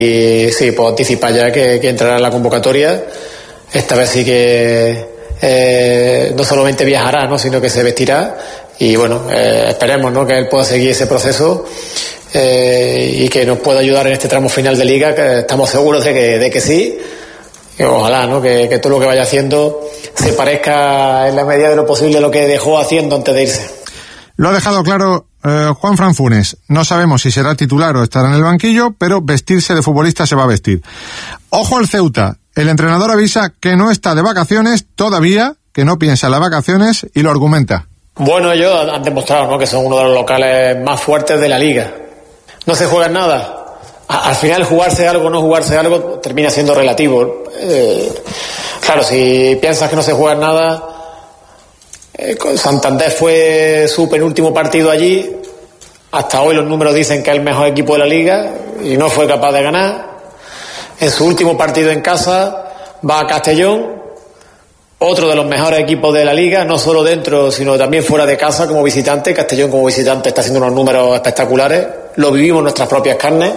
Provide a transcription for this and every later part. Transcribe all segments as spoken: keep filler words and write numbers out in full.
Y sí, puedo anticipar ya que, que entrará en la convocatoria. Esta vez sí que eh, no solamente viajará, ¿no?, sino que se vestirá. Y bueno, eh, esperemos, ¿no?, que él pueda seguir ese proceso eh, y que nos pueda ayudar en este tramo final de liga, que estamos seguros de que, de que sí. Y ojalá, ¿no?, que, que todo lo que vaya haciendo se parezca en la medida de lo posible a lo que dejó haciendo antes de irse. Lo ha dejado claro eh, Juanfran Funes. No sabemos si será titular o estará en el banquillo, pero vestirse de futbolista se va a vestir. Ojo al Ceuta. El entrenador avisa que no está de vacaciones todavía, que no piensa en las vacaciones y lo argumenta. Bueno, ellos han demostrado, ¿no?, que son uno de los locales más fuertes de la liga. No se juega en nada. A, al final jugarse algo o no jugarse algo termina siendo relativo. Eh, claro, si piensas que no se juega en nada... Eh, Santander fue su penúltimo partido allí. Hasta hoy los números dicen que es el mejor equipo de la liga y no fue capaz de ganar. En su último partido en casa va a Castellón, otro de los mejores equipos de la liga, no solo dentro sino también fuera de casa como visitante. Castellón como visitante está haciendo unos números espectaculares, lo vivimos en nuestras propias carnes.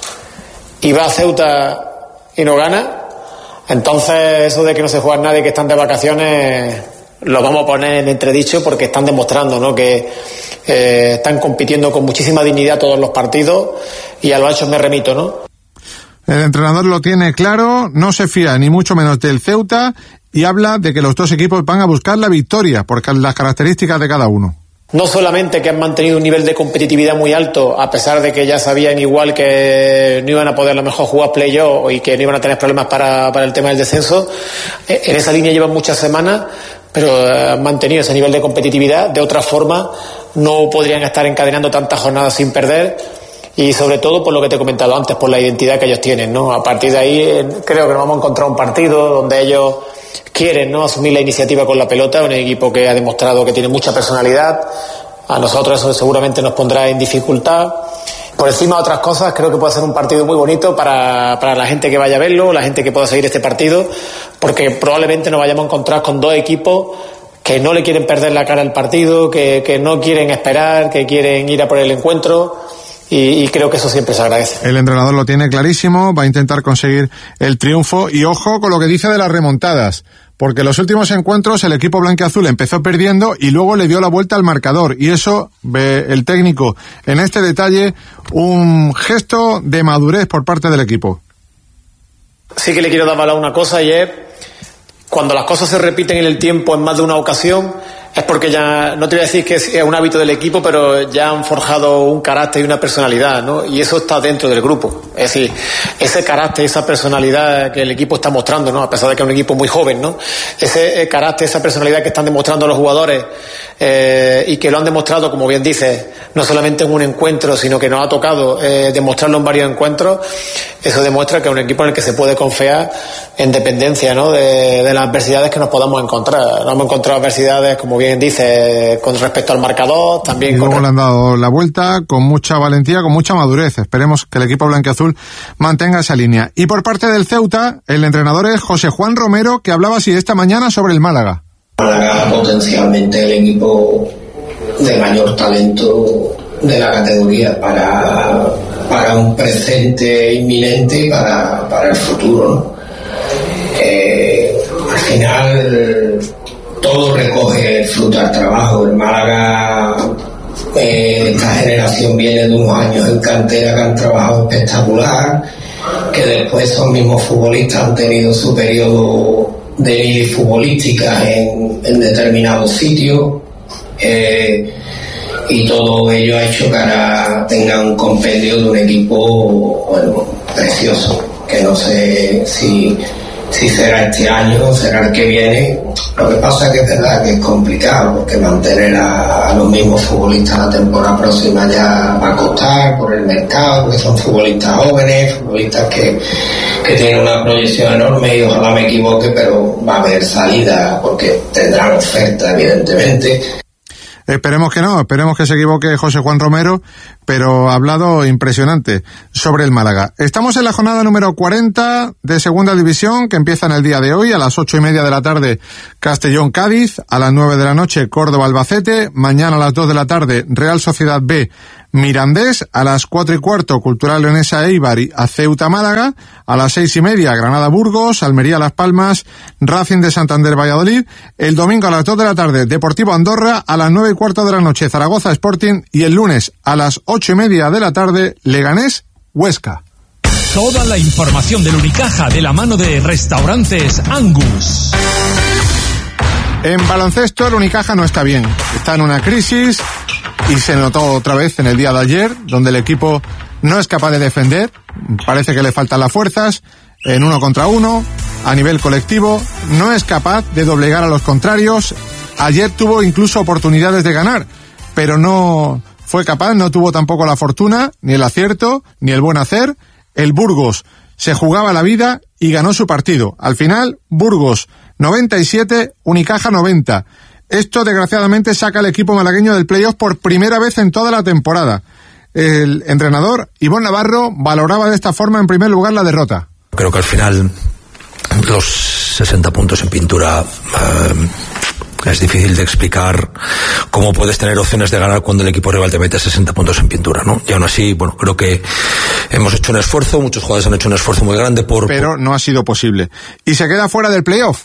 Y va a Ceuta y no gana. Entonces eso de que no se juega nadie, que están de vacaciones, lo vamos a poner en entredicho, porque están demostrando, ¿no?, que eh, están compitiendo con muchísima dignidad todos los partidos, y a los hechos me remito, ¿no? El entrenador lo tiene claro, no se fía ni mucho menos del Ceuta y habla de que los dos equipos van a buscar la victoria por las características de cada uno. No solamente que han mantenido un nivel de competitividad muy alto, a pesar de que ya sabían igual que no iban a poder a lo mejor jugar play-off y que no iban a tener problemas para, para el tema del descenso. En esa línea llevan muchas semanas, pero han mantenido ese nivel de competitividad. De otra forma no podrían estar encadenando tantas jornadas sin perder, y sobre todo por lo que te he comentado antes, por la identidad que ellos tienen, ¿no? A partir de ahí creo que nos vamos a encontrar un partido donde ellos quieren, ¿no?, asumir la iniciativa con la pelota, un equipo que ha demostrado que tiene mucha personalidad. A nosotros eso seguramente nos pondrá en dificultad. Por encima de otras cosas, creo que puede ser un partido muy bonito para, para la gente que vaya a verlo, la gente que pueda seguir este partido, porque probablemente nos vayamos a encontrar con dos equipos que no le quieren perder la cara al partido, que, que no quieren esperar, que quieren ir a por el encuentro. Y, y creo que eso siempre se agradece. El entrenador lo tiene clarísimo, va a intentar conseguir el triunfo, y ojo con lo que dice de las remontadas, porque en los últimos encuentros el equipo blanquiazul empezó perdiendo y luego le dio la vuelta al marcador, y eso ve el técnico en este detalle un gesto de madurez por parte del equipo. Sí que le quiero dar valor a una cosa, y es cuando las cosas se repiten en el tiempo en más de una ocasión, es porque ya, no te voy a decir que es un hábito del equipo, pero ya han forjado un carácter y una personalidad, ¿no? Y eso está dentro del grupo. Es decir, ese carácter, esa personalidad que el equipo está mostrando, ¿no?, a pesar de que es un equipo muy joven, ¿no?, ese carácter, esa personalidad que están demostrando los jugadores, eh, y que lo han demostrado, como bien dices, no solamente en un encuentro, sino que nos ha tocado eh, demostrarlo en varios encuentros. Eso demuestra que es un equipo en el que se puede confiar en dependencia, ¿no?, de, de las adversidades que nos podamos encontrar. Nos hemos encontrado adversidades, como bien dice, con respecto al marcador, también. Y luego con... le han dado la vuelta con mucha valentía, con mucha madurez. Esperemos que el equipo blanquiazul mantenga esa línea. Y por parte del Ceuta, el entrenador es José Juan Romero, que hablaba así esta mañana sobre el Málaga. Málaga potencialmente el equipo de mayor talento de la categoría para, para un presente inminente y para, para el futuro, ¿no? Eh, al final todo recoge el fruto del trabajo. El Málaga, eh, esta generación viene de unos años en cantera que han trabajado espectacular, que después esos mismos futbolistas han tenido su periodo de vida futbolística en, en determinados sitios, eh, y todo ello ha hecho que ahora tenga un compendio de un equipo, bueno, precioso, que no sé si si será este año o será el que viene. Lo que pasa es que es verdad que es complicado, porque mantener a, a los mismos futbolistas la temporada próxima ya va a costar por el mercado, porque son futbolistas jóvenes, futbolistas que, que tienen una proyección enorme, y ojalá me equivoque, pero va a haber salida porque tendrán oferta, evidentemente. Esperemos que no, esperemos que se equivoque José Juan Romero, pero ha hablado impresionante sobre el Málaga. Estamos en la jornada número cuarenta de Segunda División, que empieza en el día de hoy, a las ocho y media de la tarde, Castellón-Cádiz, a las nueve de la noche, Córdoba-Albacete, mañana a las dos de la tarde, Real Sociedad B, Mirandés, a las cuatro y cuarto, Cultural Leonesa Eibar y a Ceuta-Málaga, a las seis y media, Granada-Burgos, Almería-Las Palmas, Racing de Santander-Valladolid, el domingo a las dos de la tarde, Deportivo Andorra, a las nueve y cuarto de la noche, Zaragoza-Sporting, y el lunes a las ocho y media de la tarde, Leganés-Huesca. Toda la información del Unicaja de la mano de Restaurantes Angus. En baloncesto, el Unicaja no está bien. Está en una crisis y se notó otra vez en el día de ayer, donde el equipo no es capaz de defender. Parece que le faltan las fuerzas en uno contra uno. A nivel colectivo, no es capaz de doblegar a los contrarios. Ayer tuvo incluso oportunidades de ganar, pero no fue capaz, no tuvo tampoco la fortuna, ni el acierto, ni el buen hacer. El Burgos se jugaba la vida y ganó su partido. Al final, Burgos noventa y siete, Unicaja noventa. Esto, desgraciadamente, saca al equipo malagueño del playoff por primera vez en toda la temporada. El entrenador, Ivón Navarro, valoraba de esta forma, en primer lugar, la derrota. Creo que al final los sesenta puntos en pintura... Uh... Es difícil de explicar cómo puedes tener opciones de ganar cuando el equipo rival te mete sesenta puntos en pintura, ¿no? Y aún así, bueno, creo que hemos hecho un esfuerzo, muchos jugadores han hecho un esfuerzo muy grande por... Pero no ha sido posible. Y se queda fuera del playoff.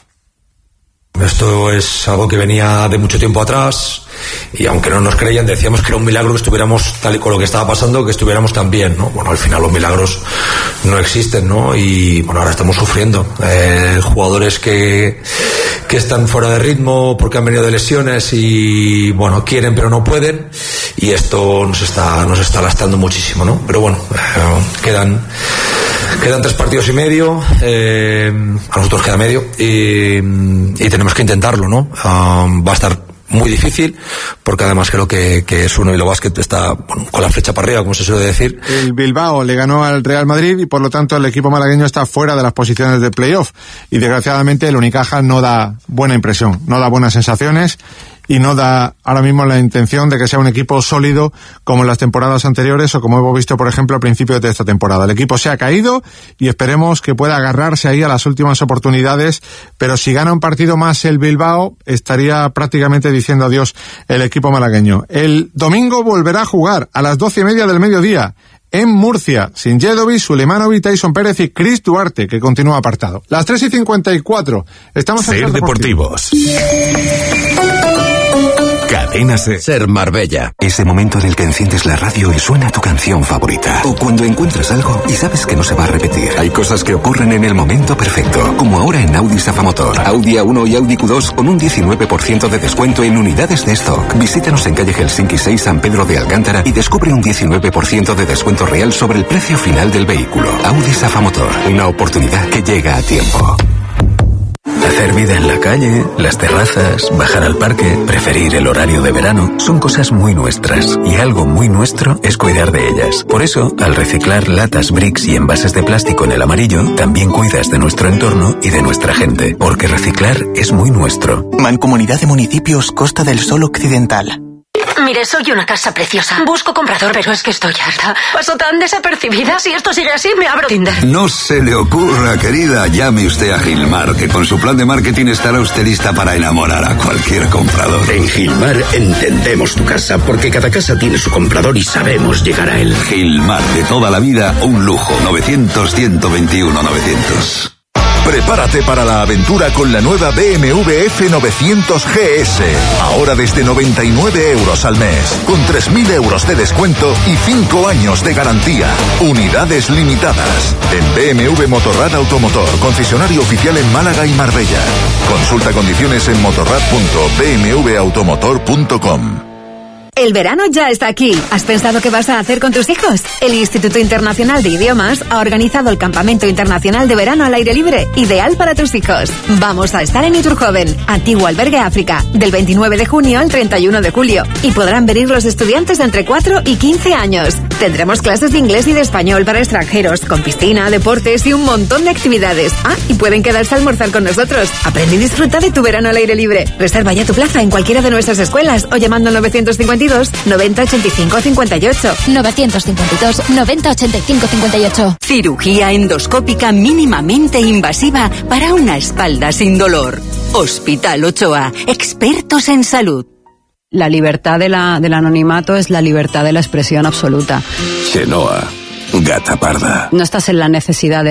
Esto es algo que venía de mucho tiempo atrás y aunque no nos creían decíamos que era un milagro que estuviéramos tal y con lo que estaba pasando, que estuviéramos tan bien, ¿no? Bueno, al final los milagros no existen, ¿no? Y bueno, ahora estamos sufriendo. Eh, jugadores que, que están fuera de ritmo porque han venido de lesiones y bueno, quieren pero no pueden y esto nos está, nos está lastrando muchísimo, ¿no? Pero bueno, eh, quedan... Quedan tres partidos y medio, eh, a nosotros queda medio y, y tenemos que intentarlo, ¿no? Um, va a estar muy difícil porque además creo que, que es uno y lo Basket está bueno, con la flecha para arriba, como se suele decir. El Bilbao le ganó al Real Madrid y por lo tanto el equipo malagueño está fuera de las posiciones de playoff y desgraciadamente el Unicaja no da buena impresión, no da buenas sensaciones y no da ahora mismo la intención de que sea un equipo sólido como en las temporadas anteriores o como hemos visto, por ejemplo, al principio de esta temporada. El equipo se ha caído y esperemos que pueda agarrarse ahí a las últimas oportunidades, pero si gana un partido más el Bilbao, estaría prácticamente diciendo adiós el equipo malagueño. El domingo volverá a jugar a las doce y media del mediodía en Murcia, sin Sinjedovic, Sulemanovic, Tyson Pérez y Chris Duarte, que continúa apartado. Las tres y cincuenta y cuatro. Estamos en Ser Deportivos. Cadena Ser. Ser Marbella. Ese momento en el que enciendes la radio y suena tu canción favorita. O cuando encuentras algo y sabes que no se va a repetir. Hay cosas que ocurren en el momento perfecto. Como ahora en Audi Safamotor. Audi A uno y Audi Q dos con un diecinueve por ciento de descuento en unidades de stock. Visítanos en calle Helsinki seis, San Pedro de Alcántara y descubre un diecinueve por ciento de descuento real sobre el precio final del vehículo. Audi Safamotor. Una oportunidad que llega a tiempo. Hacer vida en la calle, las terrazas, bajar al parque, preferir el horario de verano, son cosas muy nuestras. Y algo muy nuestro es cuidar de ellas. Por eso, al reciclar latas, bricks y envases de plástico en el amarillo, también cuidas de nuestro entorno y de nuestra gente. Porque reciclar es muy nuestro. Mancomunidad de Municipios Costa del Sol Occidental. Mire, soy una casa preciosa. Busco comprador, pero es que estoy harta. Paso tan desapercibida. Si esto sigue así, me abro Tinder. No se le ocurra, querida. Llame usted a Gilmar, que con su plan de marketing estará usted lista para enamorar a cualquier comprador. En Gilmar entendemos tu casa, porque cada casa tiene su comprador y sabemos llegar a él. Gilmar, de toda la vida, un lujo. novecientos, ciento veintiuno, novecientos. Prepárate para la aventura con la nueva B M W F novecientos G S. Ahora desde noventa y nueve euros al mes. Con tres mil euros de descuento y cinco años de garantía. Unidades limitadas. En B M W Motorrad Automotor, concesionario oficial en Málaga y Marbella. Consulta condiciones en motorrad punto b m w automotor punto com. El verano ya está aquí. ¿Has pensado qué vas a hacer con tus hijos? El Instituto Internacional de Idiomas ha organizado el Campamento Internacional de Verano al Aire Libre, ideal para tus hijos. Vamos a estar en Iturjoven, antiguo albergue África, del veintinueve de junio al treinta y uno de julio. Y podrán venir los estudiantes de entre cuatro y quince años. Tendremos clases de inglés y de español para extranjeros, con piscina, deportes y un montón de actividades. Ah, y pueden quedarse a almorzar con nosotros. Aprende y disfruta de tu verano al aire libre. Reserva ya tu plaza en cualquiera de nuestras escuelas o llamando al novecientos cincuenta y dos, noventa, ochenta y cinco, cincuenta y ocho. novecientos cincuenta y dos, noventa, ochenta y cinco, cincuenta y ocho. Cirugía endoscópica mínimamente invasiva para una espalda sin dolor. Hospital Ochoa, expertos en salud. La libertad de la, del anonimato es la libertad de la expresión absoluta. Chenoa, gata parda. No estás en la necesidad de